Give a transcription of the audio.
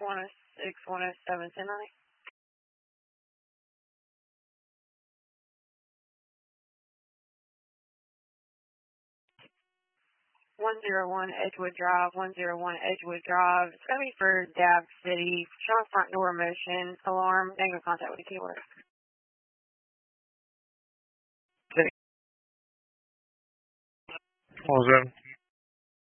106, 107, 1090. 101 Edgewood Drive, 101 Edgewood Drive. It's going to be for Dab City. Showing front door motion, alarm, negative contact with the keyword. What was that?